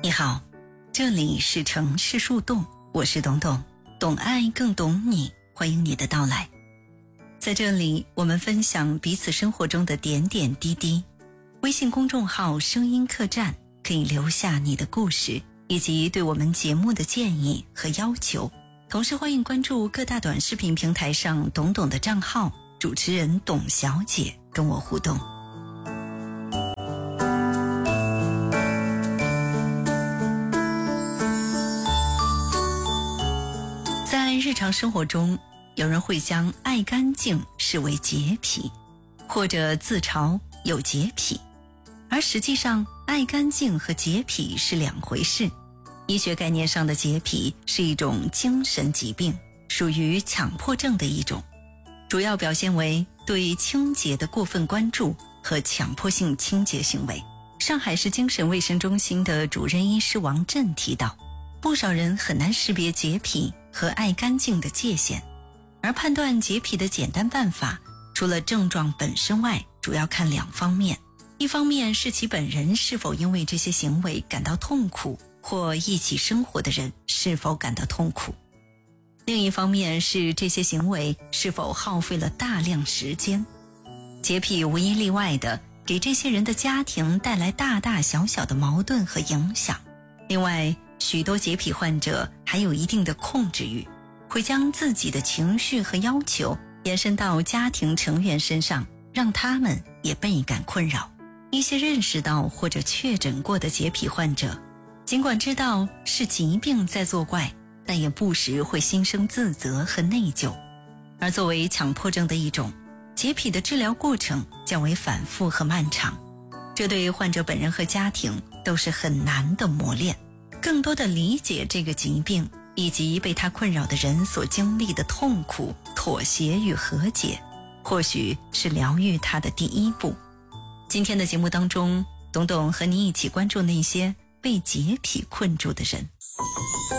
你好，这里是城市树洞，我是董董，懂爱更懂你，欢迎你的到来。在这里，我们分享彼此生活中的点点滴滴。微信公众号声音客栈可以留下你的故事，以及对我们节目的建议和要求。同时欢迎关注各大短视频平台上董董的账号，主持人董小姐跟我互动。在日常生活中，有人会将爱干净视为洁癖，或者自嘲有洁癖，而实际上爱干净和洁癖是两回事。医学概念上的洁癖是一种精神疾病，属于强迫症的一种，主要表现为对清洁的过分关注和强迫性清洁行为。上海市精神卫生中心的主任医师王震提到，不少人很难识别洁癖和爱干净的界限，而判断洁癖的简单办法，除了症状本身外，主要看两方面。一方面是其本人是否因为这些行为感到痛苦，或一起生活的人是否感到痛苦。另一方面是这些行为是否耗费了大量时间。洁癖无一例外的给这些人的家庭带来大大小小的矛盾和影响。另外，许多洁癖患者还有一定的控制欲，会将自己的情绪和要求延伸到家庭成员身上，让他们也倍感困扰。一些认识到或者确诊过的洁癖患者，尽管知道是疾病在作怪，但也不时会心生自责和内疚。而作为强迫症的一种，洁癖的治疗过程较为反复和漫长，这对患者本人和家庭都是很难的磨练。更多的理解这个疾病以及被它困扰的人所经历的痛苦、妥协与和解，或许是疗愈它的第一步。今天的节目当中，董董和你一起关注那些被洁癖困住的人。